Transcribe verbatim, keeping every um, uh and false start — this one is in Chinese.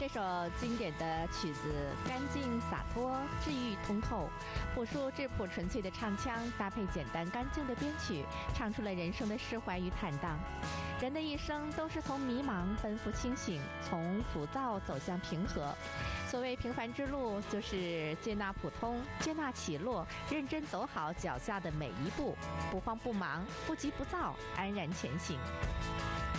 这首经典的曲子干净洒脱，治愈通透，朴树质朴纯粹的唱腔搭配简单干净的编曲，唱出了人生的释怀与坦荡。人的一生都是从迷茫奔赴清醒，从浮躁走向平和。所谓平凡之路，就是接纳普通，接纳起落，认真走好脚下的每一步，不慌不忙，不急不躁，安然前行。